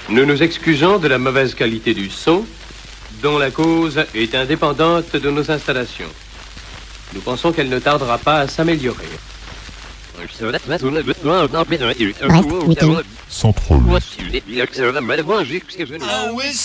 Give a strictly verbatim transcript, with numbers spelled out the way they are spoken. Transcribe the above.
Nous nous excusons de la mauvaise qualité du son, dont la cause est indépendante de nos installations. Nous pensons qu'elle ne tardera pas à s'améliorer. Centre. Ah oui,